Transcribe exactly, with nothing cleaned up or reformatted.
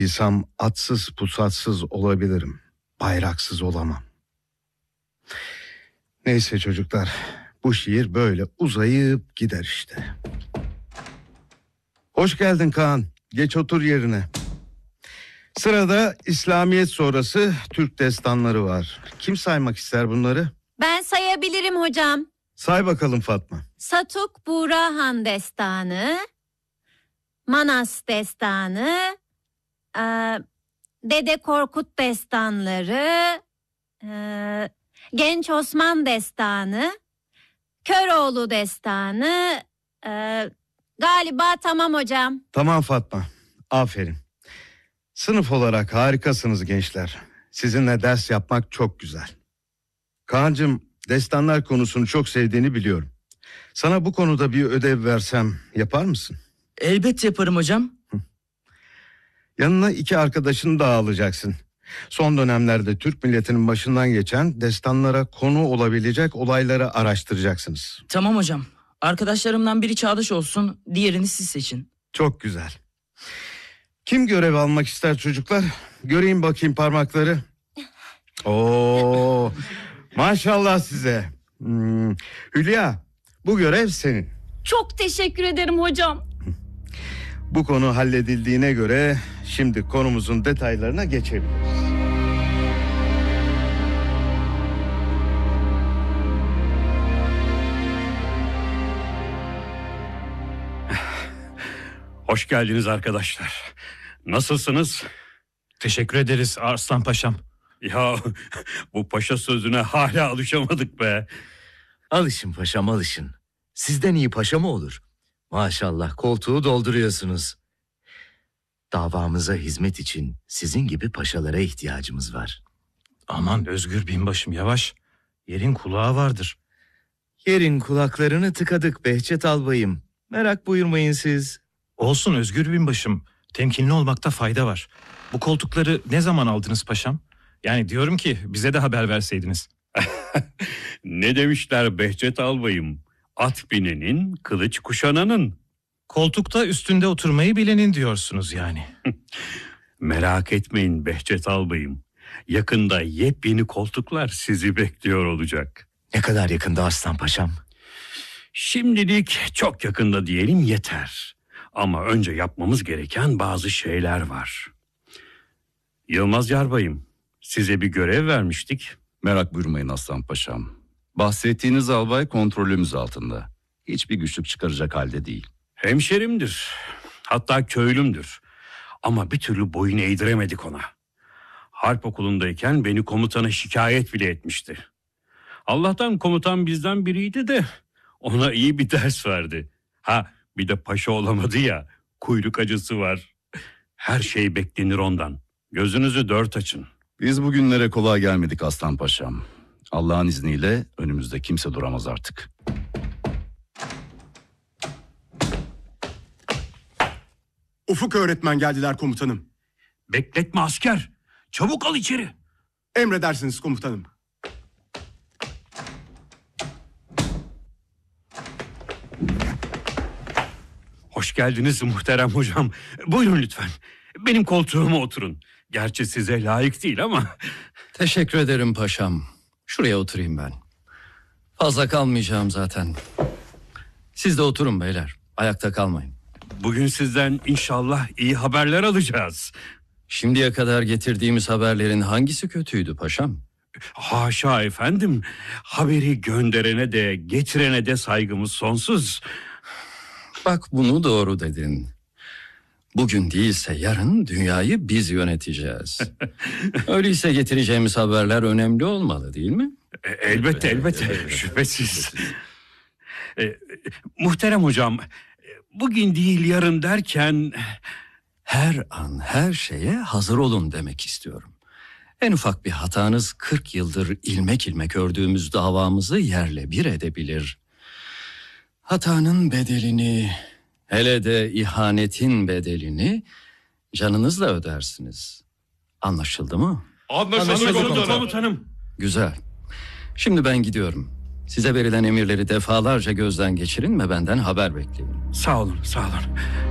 İnsam atsız pusatsız olabilirim. Bayraksız olamam. Neyse çocuklar, bu şiir böyle uzayıp gider işte. Hoş geldin Kaan. Geç otur yerine. Sırada İslamiyet sonrası Türk destanları var. Kim saymak ister bunları? Ben sayabilirim hocam. Say bakalım Fatma. Satuk Burahan Destanı, Manas Destanı, e, Dede Korkut Destanları, e, Genç Osman Destanı, Köroğlu Destanı, e, galiba tamam hocam. Tamam Fatma, aferin. Sınıf olarak harikasınız gençler. Sizinle ders yapmak çok güzel. Kaan'cığım, destanlar konusunu çok sevdiğini biliyorum. Sana bu konuda bir ödev versem yapar mısın? Elbette yaparım hocam. Hı. Yanına iki arkadaşını daha alacaksın. Son dönemlerde Türk milletinin başından geçen destanlara konu olabilecek olayları araştıracaksınız. Tamam hocam. Arkadaşlarımdan biri Çağdaş olsun, diğerini siz seçin. Çok güzel. Kim görev almak ister çocuklar? Göreyim bakayım parmakları. Oo, maşallah size. Hmm. Hülya, bu görev senin. Çok teşekkür ederim hocam. Bu konu halledildiğine göre şimdi konumuzun detaylarına geçebiliriz. Hoş geldiniz arkadaşlar. Nasılsınız? Teşekkür ederiz Arslan Paşam. Ya bu paşa sözüne hala alışamadık be. Alışın paşam, alışın. Sizden iyi paşa mı olur? Maşallah koltuğu dolduruyorsunuz. Davamıza hizmet için sizin gibi paşalara ihtiyacımız var. Aman Özgür binbaşım yavaş. Yerin kulağı vardır. Yerin kulaklarını tıkadık Behçet albayım. Merak buyurmayın siz. Olsun Özgür binbaşım. Temkinli olmakta fayda var. Bu koltukları ne zaman aldınız paşam? Yani diyorum ki bize de haber verseydiniz. Ne demişler Behçet albayım? At binenin, kılıç kuşananın. Koltukta üstünde oturmayı bilenin diyorsunuz yani. Merak etmeyin Behçet albayım. Yakında yepyeni koltuklar sizi bekliyor olacak. Ne kadar yakında Arslan Paşam? Şimdilik çok yakında diyelim yeter. Ama önce yapmamız gereken bazı şeyler var. Yılmaz Yarbayım, size bir görev vermiştik. Merak buyurmayın Aslan Paşam. Bahsettiğiniz albay kontrolümüz altında. Hiçbir güçlük çıkaracak halde değil. Hemşerimdir. Hatta köylümdür. Ama bir türlü boyun eğdiremedik ona. Harp okulundayken beni komutana şikayet bile etmişti. Allah'tan komutan bizden biriydi de ona iyi bir ders verdi. Ha bir de paşa olamadı ya, kuyruk acısı var. Her şey beklenir ondan. Gözünüzü dört açın. Biz bugünlere kolay gelmedik Aslan Paşam. Allah'ın izniyle önümüzde kimse duramaz artık. Ufuk öğretmen geldiler komutanım. Bekletme asker. Çabuk al içeri. Emredersiniz komutanım. Hoş geldiniz muhterem hocam. Buyurun lütfen. Benim koltuğuma oturun. Gerçi size layık değil ama. Teşekkür ederim paşam. Şuraya oturayım ben. Fazla kalmayacağım zaten. Siz de oturun beyler. Ayakta kalmayın. Bugün sizden inşallah iyi haberler alacağız. Şimdiye kadar getirdiğimiz haberlerin hangisi kötüydü paşam? Haşa efendim. Haberi gönderene de getirene de saygımız sonsuz. Bak bunu doğru dedin. Bugün değilse yarın dünyayı biz yöneteceğiz. Öyleyse getireceğimiz haberler önemli olmalı değil mi? E, elbette elbette evet, şüphesiz. E, muhterem hocam, bugün değil yarın derken... Her an her şeye hazır olun demek istiyorum. En ufak bir hatanız kırk yıldır ilmek ilmek ördüğümüz davamızı yerle bir edebilir. Hatanın bedelini, hele de ihanetin bedelini canınızla ödersiniz. Anlaşıldı mı? Anlaşıldı, Anlaşıldı komutanım. komutanım. Güzel. Şimdi ben gidiyorum. Size verilen emirleri defalarca gözden geçirin ve benden haber bekleyin. Sağ olun, sağ olun.